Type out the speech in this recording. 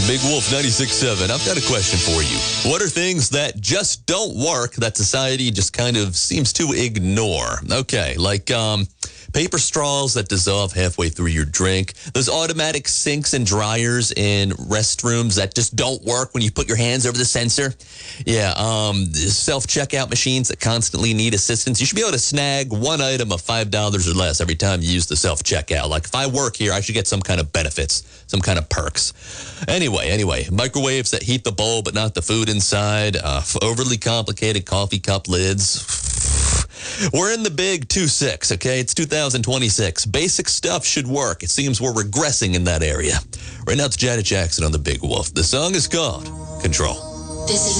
Big Wolf 96.7. I've got a question for you. What are things that just don't work that society just kind of seems to ignore? Okay, like paper straws that dissolve halfway through your drink. Those automatic sinks and dryers in restrooms that just don't work when you put your hands over the sensor. Yeah, self-checkout machines that constantly need assistance. You should be able to snag one item of $5 or less every time you use the self-checkout. Like if I work here, I should get some kind of benefits, some kind of perks. Anyway, microwaves that heat the bowl but not the food inside. Overly complicated coffee cup lids. We're in the big 2-6, okay? It's 2026. Basic stuff should work. It seems we're regressing in that area. Right now, it's Janet Jackson on the Big Wolf. The song is called Control. This is